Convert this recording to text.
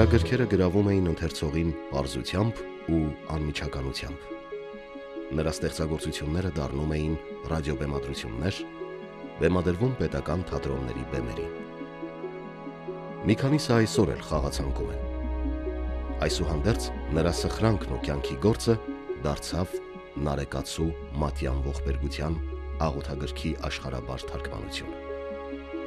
Նրա գրքերը գրավում էին ընթերցողին պարզությամբ ու անմիջականությամբ։ Նրա ստեղծագործությունները դառնում էին ռադիոբեմադրություններ, բեմադրվում պետական թատրոնների բեմերին։ Մի քանիսը այսօր էլ խաղացանկում են։ Այսուհանդերձ նրա սխրանքն ու կյանքի գործը դարձավ Նարեկացու Մատյան ողբերգության աղոթագրքի աշխարհաբար թարգմանությունը։